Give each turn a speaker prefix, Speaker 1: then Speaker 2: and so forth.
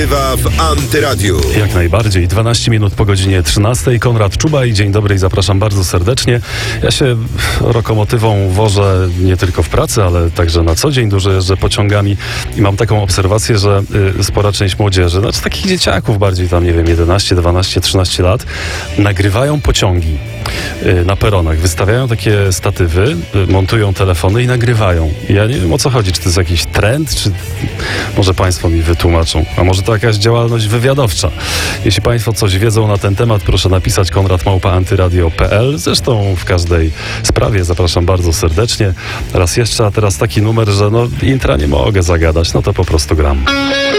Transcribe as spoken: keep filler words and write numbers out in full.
Speaker 1: Bywa w Antyradiu.
Speaker 2: Jak najbardziej. dwanaście minut po godzinie trzynastej. Konrad Czubaj. Dzień dobry i zapraszam bardzo serdecznie. Ja się lokomotywą wożę nie tylko w pracy, ale także na co dzień dużo jeżdżę pociągami i mam taką obserwację, że y, spora część młodzieży, znaczy takich dzieciaków bardziej tam, nie wiem, jedenaście, dwanaście, trzynaście lat, nagrywają pociągi y, na peronach. Wystawiają takie statywy, y, montują telefony i nagrywają. I ja nie wiem, o co chodzi. Czy to jest jakiś trend, czy może państwo mi wytłumaczą. A może to jakaś działalność wywiadowcza. Jeśli państwo coś wiedzą na ten temat, proszę napisać konrad małpa antyradio kropka p l. Zresztą w każdej sprawie zapraszam bardzo serdecznie. Raz jeszcze, a teraz taki numer, że no intra nie mogę zagadać, no to po prostu gram.